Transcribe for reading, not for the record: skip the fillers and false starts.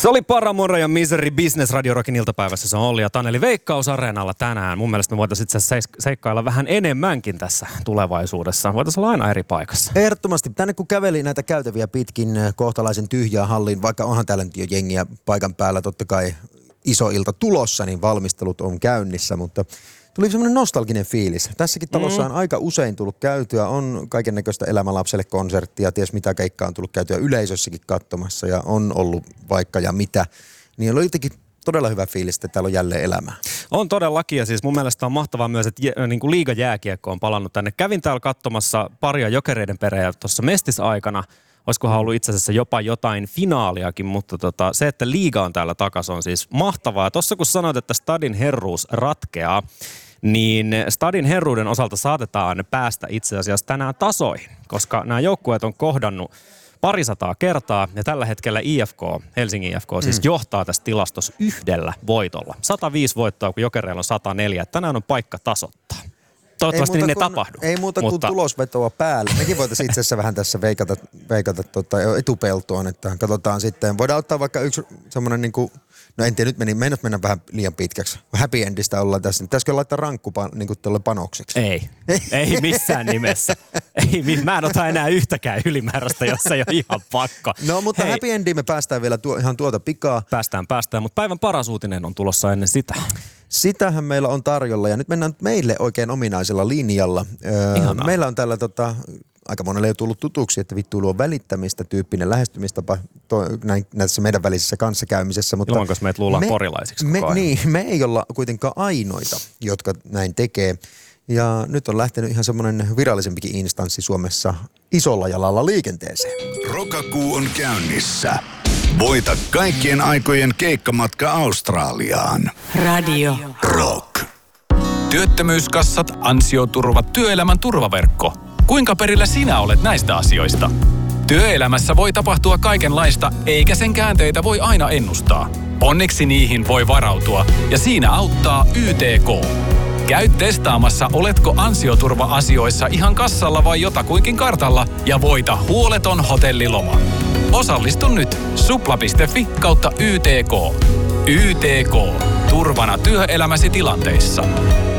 Se oli Paramore ja Misery Business Radio Rockin iltapäivässä. Se on Olli ja Taneli Veikkaus Areenalla tänään. Mun mielestä me voitaisiin itse asiassa seikkailla vähän enemmänkin tässä tulevaisuudessa. Voitaisiin olla aina eri paikassa. Ehdottomasti. Tänne kun käveli näitä käytäviä pitkin kohtalaisen tyhjää halliin, vaikka onhan täällä nyt jo jengiä paikan päällä, totta kai iso ilta tulossa, niin valmistelut on käynnissä, mutta tuli semmoinen nostalginen fiilis. Tässäkin talossa on aika usein tullut käytyä, on kaikennäköistä elämänlapselle konserttia, ties mitä keikkaa on tullut käytyä yleisössäkin katsomassa ja on ollut vaikka ja mitä. Niin oli jotenkin todella hyvä fiilis, että täällä on jälleen elämää. On todellakin ja siis mun mielestä on mahtavaa myös, että niin kuin liigajääkiekko on palannut tänne. Kävin täällä katsomassa paria Jokereiden perejä tuossa mestisaikana. Olisikohan ollut itse asiassa jopa jotain finaaliakin, mutta se, että liiga on täällä takaisin on siis mahtavaa. Tuossa kun sanoit, että Stadin herruus ratkeaa, niin Stadin herruuden osalta saatetaan päästä itse asiassa tänään tasoihin, koska nämä joukkueet on kohdannut parisataa kertaa ja tällä hetkellä IFK, Helsingin IFK siis johtaa tässä tilastossa 1 voitolla. 105 voittoa, kun Jokereilla on 104. Tänään on paikka tasoittaa. Toivottavasti niin ei tapahdu. Ei muuta kuin tulosvetoa päälle. Mekin voitaisiin itse asiassa vähän tässä veikata etupeltoon, että katsotaan sitten. Voidaan ottaa vaikka yksi semmoinen niinku, no en tiedä, nyt mennä vähän liian pitkäksi. Happy endistä ollaan tässä. Pitäisikö laittaa rankku niinku tuolle panokseksi? Ei missään nimessä. Mä en ota enää yhtäkään ylimääräistä, jos ei ole ihan pakko. No mutta happy endiin me päästään vielä ihan tuota pikaa. Päästään, mutta päivän paras uutinen on tulossa ennen sitä. Sitähän meillä on tarjolla ja nyt mennään meille oikein ominaisella linjalla. Meillä on täällä aika monelle jo tullut tutuksi, että vittuilu on välittämistä tyyppinen lähestymistapa näissä meidän välisessä kanssakäymisessä. Mutta ilman, koska meitä luullaan porilaisiksi koko ajan. Niin, me ei olla kuitenkaan ainoita, jotka näin tekee. Ja nyt on lähtenyt ihan semmoinen virallisempikin instanssi Suomessa isolla jalalla liikenteeseen. Rokakuu on käynnissä. Voita kaikkien aikojen keikkamatka Australiaan. Radio Rock. Työttömyyskassat, ansioturva, työelämän turvaverkko. Kuinka perillä sinä olet näistä asioista? Työelämässä voi tapahtua kaikenlaista, eikä sen käänteitä voi aina ennustaa. Onneksi niihin voi varautua, ja siinä auttaa YTK. Käy testaamassa, oletko ansioturva-asioissa ihan kassalla vai jotakuinkin kartalla, ja voita huoleton hotelliloma. Osallistu nyt supla.fi/YTK. YTK. Turvana työelämäsi tilanteissa.